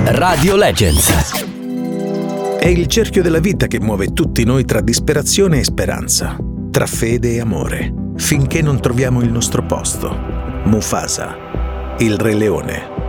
Radio Legends. È il cerchio della vita che muove tutti noi tra disperazione e speranza, tra fede e amore, finché non troviamo il nostro posto. Mufasa, il Re Leone.